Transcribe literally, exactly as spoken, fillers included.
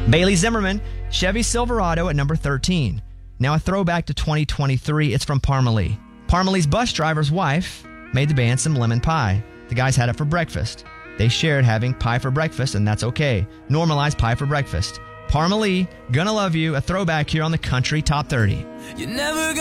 Bailey Zimmerman, Chevy Silverado at number thirteen. Now a throwback to twenty twenty-three. It's from Parmalee. Parmalee's bus driver's wife made the band some lemon pie. The guys had it for breakfast. They shared having pie for breakfast, and that's okay. Normalize pie for breakfast. Parmalee, Gonna Love You, a throwback here on the Country Top thirty. You never